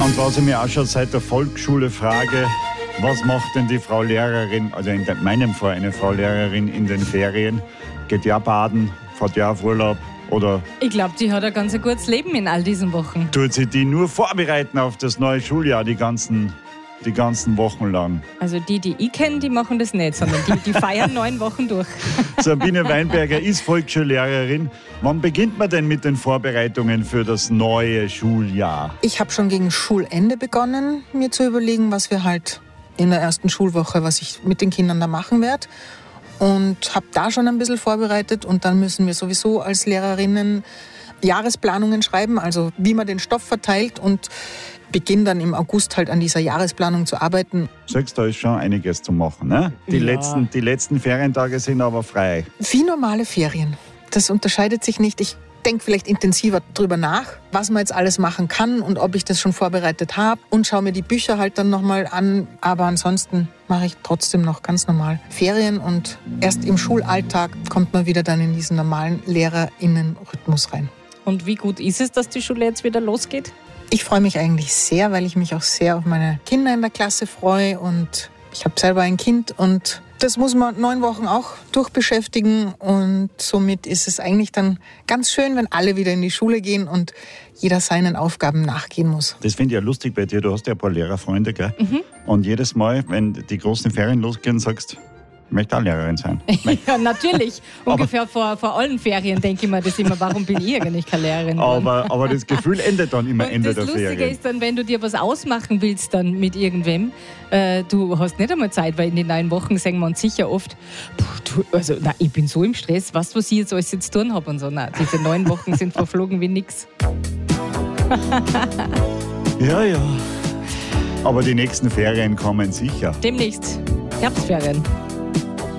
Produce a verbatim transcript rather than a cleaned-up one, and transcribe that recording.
Und was ich mir auch schon seit der Volksschule frage, was macht denn die Frau Lehrerin, also in meinem Fall eine Frau Lehrerin in den Ferien? Geht ja baden, fährt ja auf Urlaub oder... Ich glaube, die hat ein ganz gutes Leben in all diesen Wochen. Tut sie die nur vorbereiten auf das neue Schuljahr, die ganzen, die ganzen Wochen lang? Also die, die ich kenne, die machen das nicht, sondern die, die feiern neun Wochen durch. Sabine Weinberger ist Volksschullehrerin. Wann beginnt man denn mit den Vorbereitungen für das neue Schuljahr? Ich habe schon gegen Schulende begonnen, mir zu überlegen, was wir halt in der ersten Schulwoche, was ich mit den Kindern da machen werde. Und habe da schon ein bisschen vorbereitet. Und dann müssen wir sowieso als Lehrerinnen Jahresplanungen schreiben, also wie man den Stoff verteilt, und beginnen dann im August halt an dieser Jahresplanung zu arbeiten. Sagst, da ist schon einiges zu machen, ne? Die, Ja. letzten, die letzten Ferientage sind aber frei. Wie normale Ferien. Das unterscheidet sich nicht. Ich denke vielleicht intensiver drüber nach, was man jetzt alles machen kann und ob ich das schon vorbereitet habe, und schaue mir die Bücher halt dann nochmal an. Aber ansonsten mache ich trotzdem noch ganz normal Ferien, und erst im Schulalltag kommt man wieder dann in diesen normalen LehrerInnen-Rhythmus rein. Und wie gut ist es, dass die Schule jetzt wieder losgeht? Ich freue mich eigentlich sehr, weil ich mich auch sehr auf meine Kinder in der Klasse freue, und ich habe selber ein Kind, und das muss man neun Wochen auch durchbeschäftigen, und somit ist es eigentlich dann ganz schön, wenn alle wieder in die Schule gehen und jeder seinen Aufgaben nachgehen muss. Das finde ich ja lustig bei dir. Du hast ja ein paar Lehrerfreunde, gell? Mhm. Und jedes Mal, wenn die großen Ferien losgehen, sagst du, ich möchte auch Lehrerin sein. Ja, natürlich. Ungefähr vor, vor allen Ferien denke ich mir das immer, warum bin ich eigentlich keine Lehrerin? Aber, aber das Gefühl endet dann immer Und Ende das der Lustige Ferien. ist dann, wenn du dir was ausmachen willst dann mit irgendwem, äh, du hast nicht einmal Zeit, weil in den neun Wochen sagen wir uns sicher oft, puh, du, also na, ich bin so im Stress, was, was ich jetzt alles jetzt tun habe und so. Nein, diese neun Wochen sind verflogen wie nix. Ja, ja. Aber die nächsten Ferien kommen sicher. Demnächst Herbstferien.